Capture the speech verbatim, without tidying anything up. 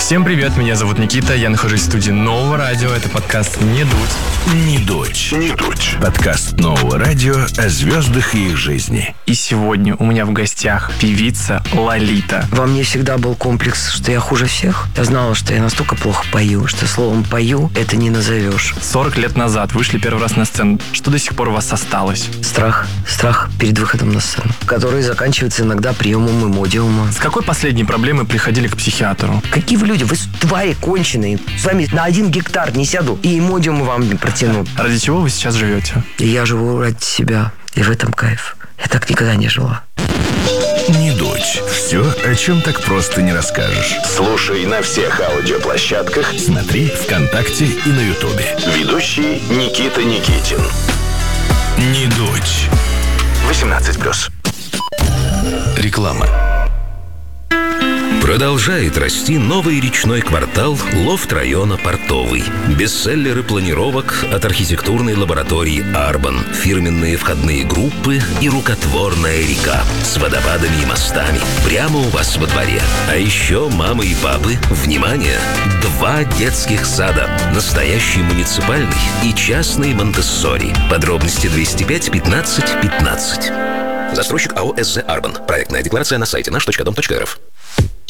Всем привет, меня зовут Никита, я нахожусь в студии Нового радио, это подкаст «Не дуть». Не дуть, не дуть. Подкаст Нового радио о звездах и их жизни. И сегодня у меня в гостях певица Лолита. Во мне всегда был комплекс, что я хуже всех. Я знала, что я настолько плохо пою, что словом «пою» это не назовешь. сорок лет назад вышли первый раз на сцену. Что до сих пор у вас осталось? Страх. Страх перед выходом на сцену, который заканчивается иногда приемом эмодиума. С какой последней проблемой приходили к психиатру? Какие вы люди? Вы твари конченые. С вами на один гектар не сяду и эмодиумы вам не протяну. Ради чего вы сейчас живете? И я живу ради себя. И в этом кайф. Я так никогда не жила. Не дуть. Все, о чем так просто не расскажешь. Слушай на всех аудиоплощадках. Смотри ВКонтакте и на Ютубе. Ведущий Никита Никитин. Не дуть. восемнадцать плюс. Реклама. Продолжает расти новый речной квартал лофт района Портовый. Бестселлеры планировок от архитектурной лаборатории «Арбан», фирменные входные группы и рукотворная река с водопадами и мостами прямо у вас во дворе. А еще мамы и папы, внимание, два детских сада, настоящий муниципальный и частный Монтессори. Подробности двести пять пятнадцать пятнадцать. Застройщик АО «СЗ Арбан». Проектная декларация на сайте наш точка дом точка эр эф.